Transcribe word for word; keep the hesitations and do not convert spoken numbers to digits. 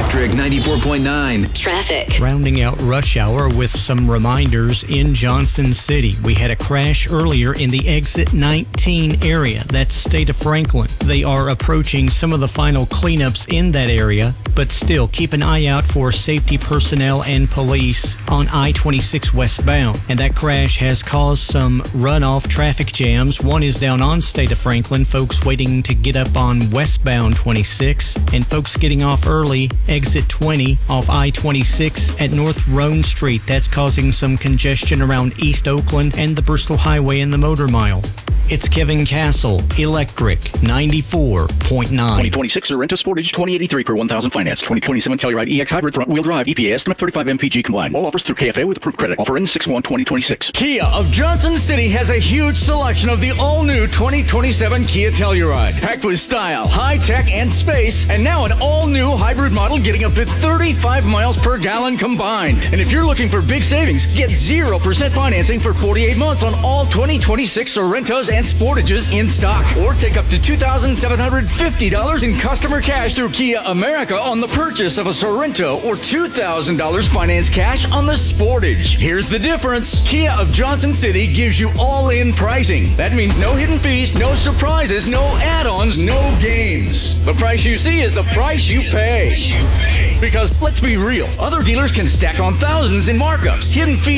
Electric ninety-four point nine. Traffic. Rounding out rush hour with some reminders in Johnson City. We had a crash earlier in the exit nineteen area. That's state of Franklin. They are approaching some of the final cleanups in that area, but still keep an eye out for safety personnel and police on I twenty-six westbound. And that crash has caused some runoff traffic jams. One is down on state of Franklin, folks waiting to get up on westbound twenty-six, and folks getting off early, exit twenty off I twenty-six at North Roan Street. That's causing some congestion around East Oakland and the Bristol Highway and the Motor Mile. It's Kevin Castle, Electric ninety-four point nine. twenty twenty-six Sorento Sportage twenty eighty-three per one thousand finance. twenty twenty-seven Telluride E X Hybrid front-wheel drive. E P A estimate thirty-five M P G combined. All offers through K F A with approved credit. Offer ends six one twenty twenty-six. Kia of Johnson City has a huge selection of the all-new twenty twenty-seven Kia Telluride. Packed with style, high-tech, and space. And now an all-new hybrid model getting up to thirty-five miles per gallon combined. And if you're looking for big savings, get zero percent financing for forty-eight months on all twenty twenty-six Sorrentos and Sportages in stock. Or take up to two thousand seven hundred fifty dollars in customer cash through Kia America on the purchase of a Sorrento, or two thousand dollars finance cash on the Sportage. Here's the difference. Kia of Johnson City gives you all-in pricing. That means no hidden fees, no surprises, no add-ons, no games. The price you see is the price you pay. Because let's be real, other dealers can stack on thousands in markups, hidden fees,